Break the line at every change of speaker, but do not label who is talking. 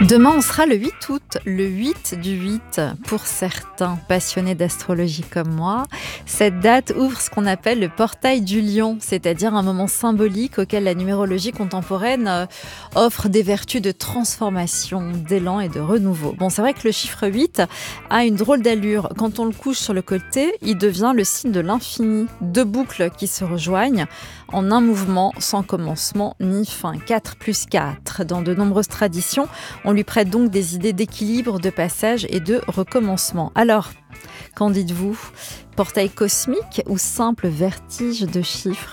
Demain, on sera le 8 août, le 8 du 8 pour certains passionnés d'astrologie comme moi. Cette date ouvre ce qu'on appelle le portail du lion, c'est-à-dire un moment symbolique auquel la numérologie contemporaine offre des vertus de transformation, d'élan et de renouveau. Bon, c'est vrai que le chiffre 8 a une drôle d'allure. Quand on le couche sur le côté, il devient le signe de l'infini. Deux boucles qui se rejoignent en un mouvement sans commencement ni fin. 4 plus 4. Dans de nombreuses traditions, on lui prête donc des idées d'équilibre, de passage et de recommencement. Alors, qu'en dites-vous ? Portail cosmique ou simple vertige de chiffres ?